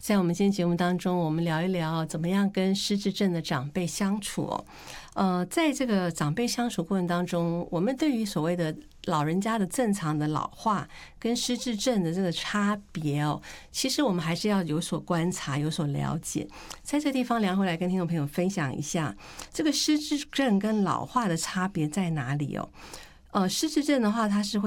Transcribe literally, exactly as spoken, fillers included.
在我们今天节目当中，我们聊一聊怎么样跟失智症的长辈相处哦。呃，在这个长辈相处过程当中，我们对于所谓的老人家的正常的老化跟失智症的这个差别哦，其实我们还是要有所观察，有所了解。在这个地方，梁回来跟听众朋友分享一下，这个失智症跟老化的差别在哪里哦？呃，失智症的话，它是会